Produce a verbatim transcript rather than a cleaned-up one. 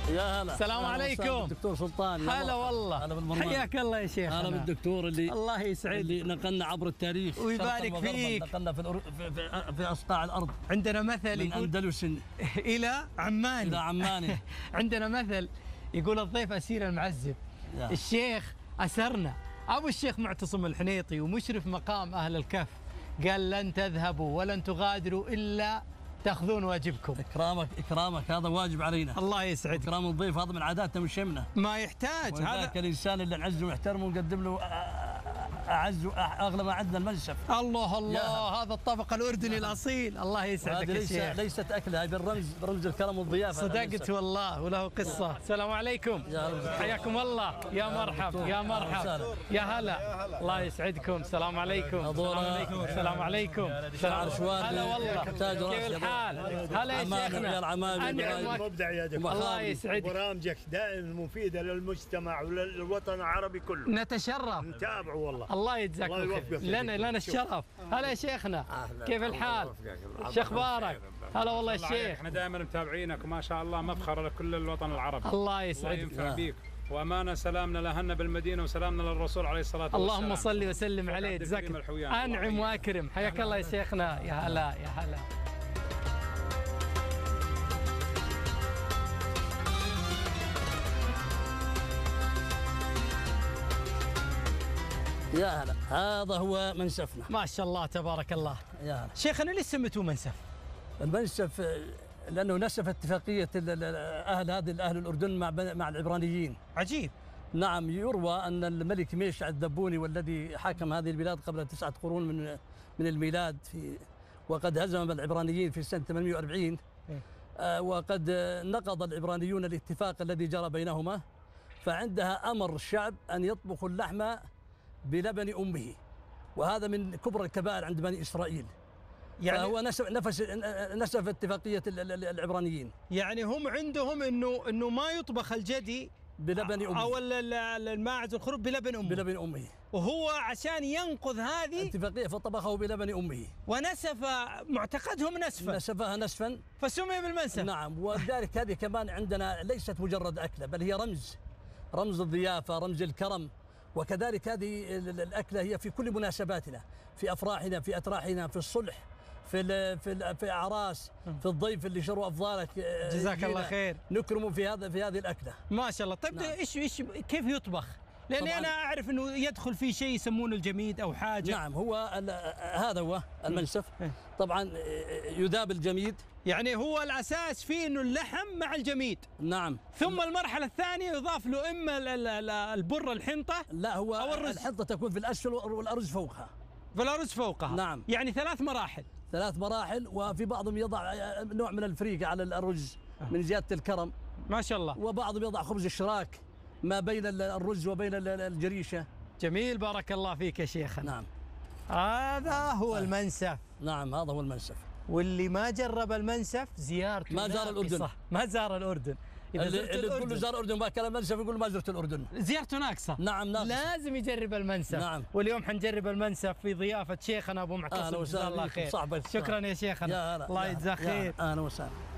يا هلا. السلام عليكم دكتور سلطان. هلا والله. هلا بالمرمان. حياك الله يا شيخ. هلا بالدكتور اللي الله يسعد اللي نقلنا عبر التاريخ ويبارك فيك. نقلنا في, الأر... في, في, في اصقاع الارض. عندنا مثل من اندلس الى عمان. الى عمان. عندنا مثل يقول الضيف اسير المعذب. الشيخ اسرنا. ابو الشيخ معتصم الحنيطي ومشرف مقام اهل الكهف قال لن تذهبوا ولن تغادروا الا تاخذون واجبكم. اكرامك اكرامك هذا واجب علينا. الله يسعد. اكرام الضيف هذا من عاداتنا وشمنا. ما يحتاج هذا الانسان اللي نعزه ونحترمه ونقدم له اعز اغلى ما عندنا المنسف. الله الله هذا الطبق الاردني الاصيل. الله يسعدك يا شيخ. ليست اكله هاي بالرمز برمز الكرم والضيافه. صدقت والله وله قصه. السلام عليكم. حياكم الله. يا مرحب يا مرحب يا هلا. الله يسعدكم. السلام عليكم. السلام عليكم. السلام عليكم. هلا والله. كيف الحال؟ هلا يا شيخنا. انعم مبدع يا دكتور. الله يسعدك. برامجك دائما مفيده للمجتمع وللوطن العربي كله. نتشرف. نتابع والله. الله يجزاك خير. لنا لنا الشرف. هلا يا شيخنا. كيف الحال؟ شو اخبارك؟ هلا والله يا شيخ. احنا دائما متابعينك وما شاء الله مفخر لكل الوطن العربي. الله يسعدك. الله ينفع بيك. وامانه سلامنا لاهلنا بالمدينه وسلامنا للرسول عليه الصلاه والسلام. اللهم صل وسلم عليه. جزاك انعم واكرم. حياك الله يا شيخنا. يا هلا يا هلا. يا هلا. هذا هو منسفنا. ما شاء الله تبارك الله. يا هلا. شيخنا ليش سميتوه منسف؟ المنسف لانه نسف اتفاقيه اهل هذه اهل الاردن مع مع العبرانيين. عجيب. نعم. يروى ان الملك ميشع الذبوني والذي حكم هذه البلاد قبل تسعه قرون من من الميلاد في وقد هزم العبرانيين في سنه ثمانمئة وأربعين. آه وقد نقض العبرانيون الاتفاق الذي جرى بينهما، فعندها امر الشعب ان يطبخوا اللحم بلبن امه، وهذا من كبرى الكبائر عند بني اسرائيل. يعني فهو نسف نفس نسف اتفاقيه العبرانيين. يعني هم عندهم انه انه ما يطبخ الجدي بلبن امه او الماعز الخروف بلبن امه بلبن امه، وهو عشان ينقض هذه الاتفاقيه فطبخه بلبن امه ونسف معتقدهم نسفا. نسفها نسفا فسمي بالمنسف. نعم. ولذلك هذه كمان عندنا ليست مجرد اكله، بل هي رمز رمز الضيافه، رمز الكرم. وكذلك هذه الاكله هي في كل مناسباتنا، في افراحنا، في اتراحنا، في الصلح، في ال في ال في اعراس، في الضيف اللي شروا افضالك. جزاك الله خير. نكرمه في هذا في هذه الاكله. ما شاء الله. طيب نعم. ايش ايش كيف يطبخ؟ لاني انا اعرف انه يدخل فيه شيء يسمونه الجميد او حاجه. نعم. هو هذا هو المنسف. طبعا يذاب الجميد. يعني هو الاساس فيه انه اللحم مع الجميد. نعم. ثم المرحله الثانيه يضاف له اما البر الحنطه. لا هو أو الرز. الحنطه تكون في الاسفل والارز فوقها. فالارز فوقها. نعم. يعني ثلاث مراحل. ثلاث مراحل. وفي بعضهم يضع نوع من الفريكه على الارز من زياده الكرم. ما شاء الله. وبعضهم يضع خبز الشراك ما بين الرز وبين الجريشه. جميل. بارك الله فيك يا شيخنا. نعم. هذا هو المنسف. نعم هذا هو المنسف. واللي ما جرب المنسف زيارته ما زار الأردن. صح. ما زار الأردن. إذا اللي, اللي تقول له زار الأردن وما كان المنسف يقول ما زرت الأردن. زيارته ناقصة. نعم ناقصة. لازم يجرب المنسف. نعم. واليوم حنجرب المنسف في ضيافة شيخنا أبو معتصم. أهلا وسهلا. الله خير. شكرا يا شيخنا. الله يجزاه خير. أهلا وسهلا.